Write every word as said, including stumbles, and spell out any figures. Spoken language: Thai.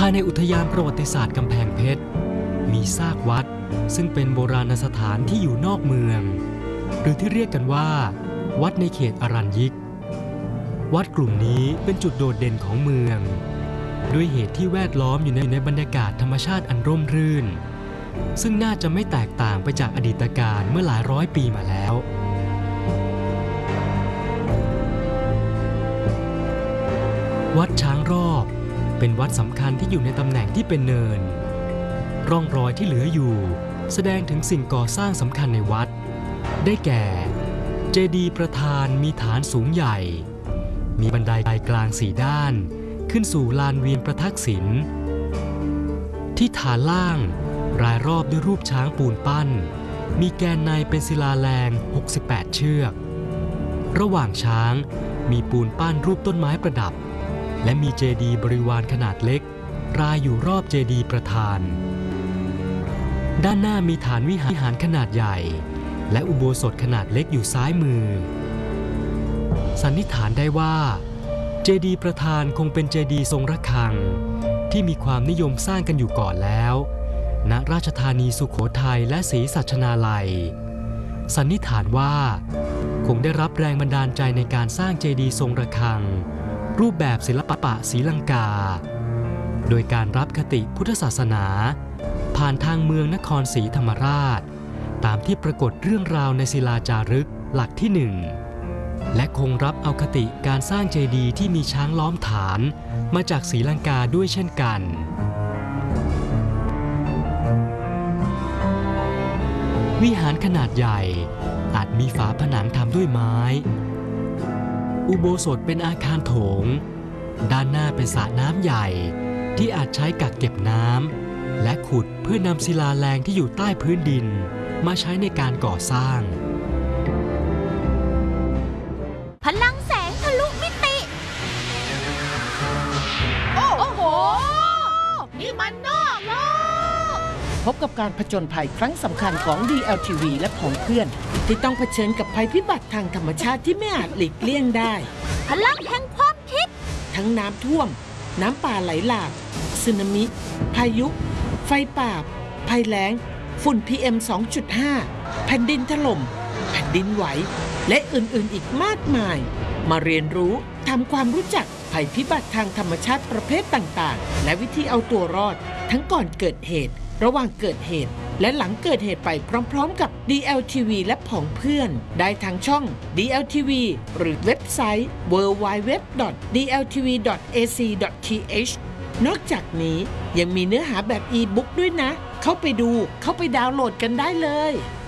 ายในอุทยานประวัติศาสตร์กำแพงเพชรมีซากวัดซึ่งเป็นโบราณสถานที่อยู่นอกเมืองหรือที่เรียกกันว่าวัดในเขตอรัญญิกวัดกลุ่มนี้เป็นจุดโดดเด่นของเมืองด้วยเหตุที่แวดล้อมอยู่ในในบรรยากาศธรรมชาติอันร่มรื่นซึ่งน่าจะไม่แตกต่างไปจากอดีตการเมื่อหลายร้อยปีมาแล้ววัดช้างรอบเป็นวัดสำคัญที่อยู่ในตำแหน่งที่เป็นเนินร่องรอยที่เหลืออยู่แสดงถึงสิ่งก่อสร้างสำคัญในวัดได้แก่เจดีย์ประธานมีฐานสูงใหญ่มีบันไดกลางสี่ด้านขึ้นสู่ลานเวียนประทักษิณที่ฐานล่างรายรอบด้วยรูปช้างปูนปั้นมีแกนในเป็นศิลาแรงหกสิบแปดเชือกระหว่างช้างมีปูนปั้นรูปต้นไม้ประดับและมีเจดีย์บริวารขนาดเล็กรายอยู่รอบเจดีย์ประธานด้านหน้ามีฐานวิหารขนาดใหญ่และอุโบสถขนาดเล็กอยู่ซ้ายมือสันนิษฐานได้ว่าเจดีย์ประธานคงเป็นเจดีย์ทรงระฆังที่มีความนิยมสร้างกันอยู่ก่อนแล้วณราชธานีสุโขทัยและศรีสัชนาลัยสันนิษฐานว่าคงได้รับแรงบันดาลใจในการสร้างเจดีย์ทรงระฆังรูปแบบศิลปะศรีลังกาโดยการรับคติพุทธศาสนาผ่านทางเมืองนครศรีธรรมราชตามที่ปรากฏเรื่องราวในศิลาจารึกหลักที่หนึ่งและคงรับเอาคติการสร้างเจดีย์ที่มีช้างล้อมฐานมาจากศรีลังกาด้วยเช่นกันวิหารขนาดใหญ่อาจมีฝาผนังทำด้วยไม้อุโบสถเป็นอาคารโถงด้านหน้าเป็นสระน้ำใหญ่ที่อาจใช้กักเก็บน้ำและขุดเพื่อนำศิลาแรงที่อยู่ใต้พื้นดินมาใช้ในการก่อสร้างพลังแสงทะลุมิติโอ้โหนี่มันนอกโลกพบกับการผจญภัยครั้งสำคัญของ ดี แอล ที วี และของเพื่อนที่ต้องเผชิญกับภัยพิบัติทางธรรมชาติที่ไม่อาจหลีกเลี่ยงได้พลังแห่งความคิดทั้งน้ำท่วมน้ำป่าไหลหลากสึนามิพายุไฟป่าภัยแล้งฝุ่น พี เอ็ม สองจุดห้า แผ่นดินถล่มแผ่นดินไหวและอื่นๆอีกมากมายมาเรียนรู้ทำความรู้จักภัยพิบัติทางธรรมชาติประเภทต่างๆและวิธีเอาตัวรอดทั้งก่อนเกิดเหตุระหว่างเกิดเหตุและหลังเกิดเหตุไปพร้อมๆกับ ดี แอล ที วี และผองเพื่อนได้ทางช่อง ดี แอล ที วี หรือเว็บไซต์ ดับเบิลยู ดับเบิลยู ดับเบิลยู ดอท ดี แอล ที วี ดอท เอ ซี ดอท ที เอช นอกจากนี้ยังมีเนื้อหาแบบอีบุ๊กด้วยนะเข้าไปดูเข้าไปดาวน์โหลดกันได้เลย